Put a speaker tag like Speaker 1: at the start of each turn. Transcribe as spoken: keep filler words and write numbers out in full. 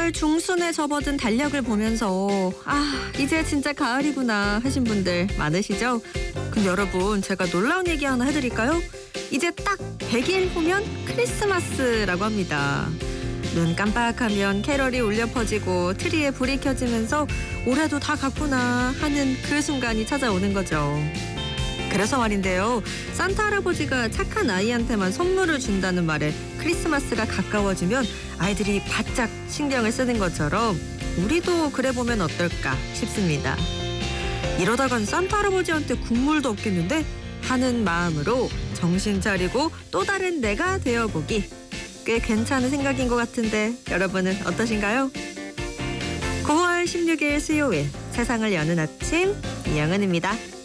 Speaker 1: 구월 중순에 접어든 달력을 보면서 아 이제 진짜 가을이구나 하신 분들 많으시죠? 근데 여러분 제가 놀라운 얘기 하나 해드릴까요? 이제 딱 백 일 후면 크리스마스라고 합니다. 눈 깜빡하면 캐럴이 울려 퍼지고 트리에 불이 켜지면서 올해도 다 갔구나 하는 그 순간이 찾아오는 거죠. 그래서 말인데요. 산타 할아버지가 착한 아이한테만 선물을 준다는 말에 크리스마스가 가까워지면 아이들이 바짝 신경을 쓰는 것처럼 우리도 그래 보면 어떨까 싶습니다. 이러다간 산타 할아버지한테 국물도 없겠는데 하는 마음으로 정신 차리고 또 다른 내가 되어보기. 꽤 괜찮은 생각인 것 같은데 여러분은 어떠신가요? 구월 십육일 수요일 세상을 여는 아침 이영은입니다.